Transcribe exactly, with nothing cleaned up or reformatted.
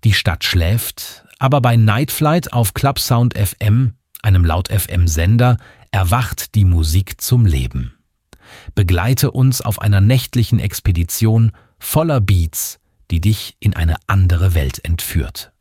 Die Stadt schläft, aber bei Night Flight auf Clubsound F M, einem Laut-F M-Sender, erwacht die Musik zum Leben. Begleite uns auf einer nächtlichen Expedition voller Beats, die dich in eine andere Welt entführt.